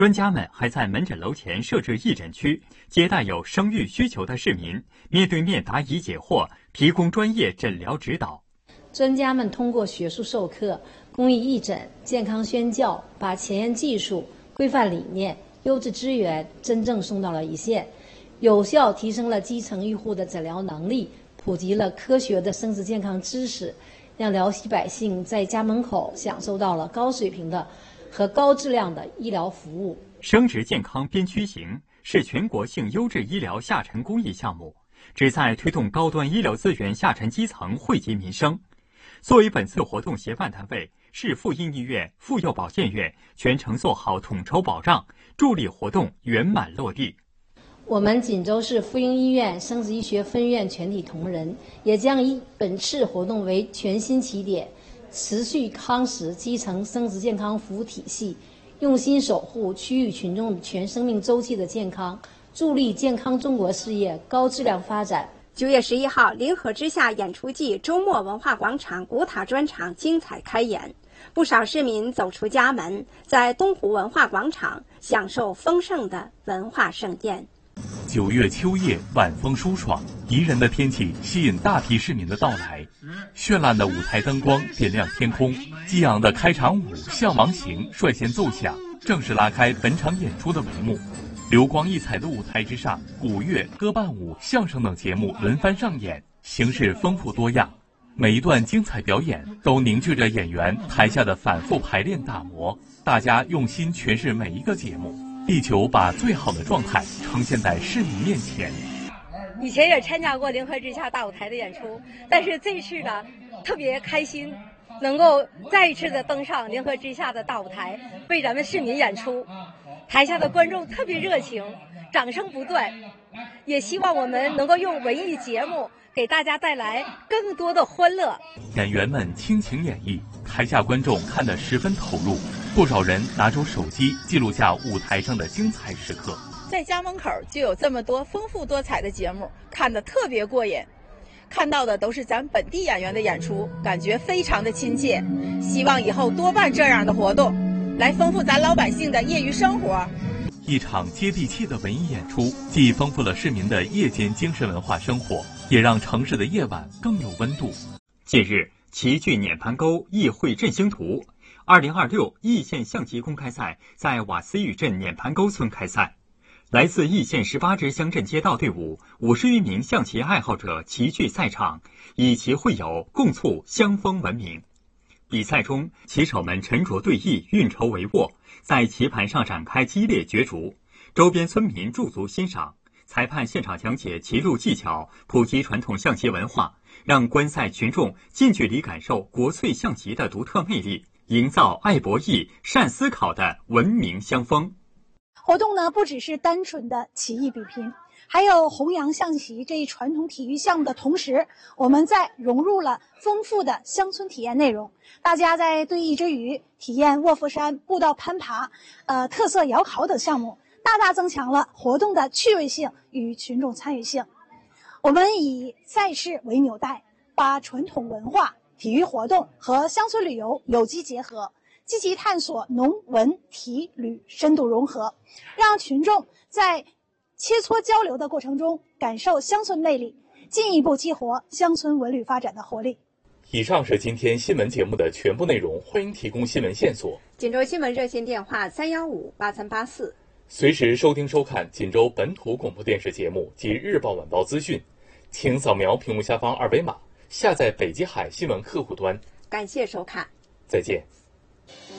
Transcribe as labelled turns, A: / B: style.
A: 专家们还在门诊楼前设置义诊区，接待有生育需求的市民，面对面答疑解惑，提供专业诊疗指导。
B: 专家们通过学术授课、公益义诊、健康宣教，把前沿技术、规范理念、优质资源真正送到了一线，有效提升了基层医护的诊疗能力，普及了科学的生殖健康知识，让辽西百姓在家门口享受到了高水平的和高质量的医疗服务。
A: 生殖健康边区行是全国性优质医疗下沉公益项目，旨在推动高端医疗资源下沉基层惠及民生。作为本次活动协办单位，市妇婴医院、妇幼保健院全程做好统筹保障，助力活动圆满落地。
B: 我们锦州市妇婴医院生殖医学分院全体同仁也将以本次活动为全新起点，持续夯实基层生殖健康服务体系，用心守护区域群众全生命周期的健康，助力健康中国事业高质量发展。
C: 9月11号，临河之夏演出季周末文化广场古塔专场精彩开演，不少市民走出家门，在东湖文化广场享受丰盛的文化盛宴。
D: 9月秋夜，晚风舒爽，宜人的天气吸引大批市民的到来。绚烂的舞台灯光点亮天空，激昂的开场舞《向王行》率先奏响，正式拉开本场演出的帷幕。流光溢彩的舞台之上，古乐、歌伴舞、相声等节目轮番上演，形式丰富多样。每一段精彩表演都凝聚着演员台下的反复排练打磨，大家用心诠释每一个节目，力求把最好的状态呈现在市民面前。
E: 以前也参加过临河之夏大舞台的演出，但是这次呢特别开心，能够再一次的登上临河之夏的大舞台，为咱们市民演出。台下的观众特别热情，掌声不断，也希望我们能够用文艺节目给大家带来更多的欢乐。
D: 演员们倾情演绎，台下观众看得十分投入，不少人拿出手机记录下舞台上的精彩时刻。
F: 在家门口就有这么多丰富多彩的节目，看得特别过瘾。看到的都是咱本地演员的演出，感觉非常的亲切。希望以后多办这样的活动，来丰富咱老百姓的业余生活。
D: 一场接地气的文艺演出，既丰富了市民的夜间精神文化生活，也让城市的夜晚更有温度。
A: 近日，齐聚碾盘沟艺绘振兴图2026易县象棋公开赛在瓦斯峪镇碾盘沟村开赛。来自易县18支乡镇街道队伍50余名象棋爱好者齐聚赛场，以棋会友，共促乡风文明。比赛中，棋手们沉着对弈，运筹帷幄，在棋盘上展开激烈角逐。周边村民驻足欣赏，裁判现场讲解棋路技巧，普及传统象棋文化，让观赛群众近距离感受国粹象棋的独特魅力，营造爱博弈、善思考的文明乡风。
G: 活动呢，不只是单纯的棋艺比拼，还有弘扬象棋这一传统体育项目的同时，我们在融入了丰富的乡村体验内容。大家在对弈之余，体验卧佛山、步道攀爬、特色窑烤等项目，大大增强了活动的趣味性与群众参与性。我们以赛事为纽带，把传统文化、体育活动和乡村旅游有机结合，积极探索农文体旅深度融合，让群众在切磋交流的过程中感受乡村魅力，进一步激活乡村文旅发展的活力。
D: 以上是今天新闻节目的全部内容，欢迎提供新闻线索。
C: 锦州新闻热线电话3158384，
D: 随时收听收看锦州本土广播电视节目及日报晚报资讯，请扫描屏幕下方二维码，下载北极海新闻客户端。
C: 感谢收看，
D: 再见。